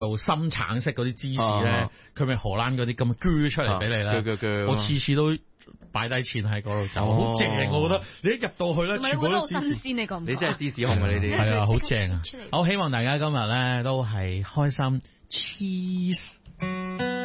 做深橙色嗰啲芝士咧，佢咪荷蘭嗰啲咁鋸出嚟俾你咧。我次次都擺低錢喺嗰度走，好正我覺得。你一入到去咧，全部都好新鮮，你覺唔覺？ 你真係芝士控啊！呢啲係啊，好正啊！好希望大家今日咧都係開心 cheese。